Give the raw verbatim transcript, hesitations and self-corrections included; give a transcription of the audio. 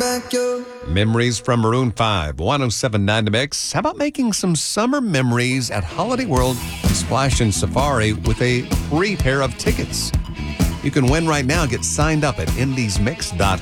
Memories from Maroon five, one oh seven point nine The Mix. How about making some summer memories at Holiday World Splash and Safari with a free pair of tickets? You can win right now. Get signed up at indies mix dot